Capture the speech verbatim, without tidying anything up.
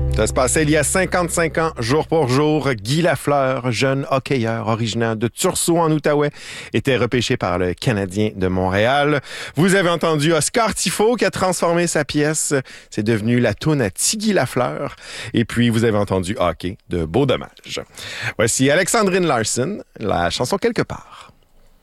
Ça se passait il y a cinquante-cinq ans, jour pour jour. Guy Lafleur, jeune hockeyeur originaire de Tursault en Outaouais, était repêché par le Canadien de Montréal. Vous avez entendu Oscar Tifo qui a transformé sa pièce. C'est devenu la toune à Tiggy Lafleur. Et puis, vous avez entendu Hockey de Beau Dommage. Voici Alexandrine Larson, la chanson Quelque part.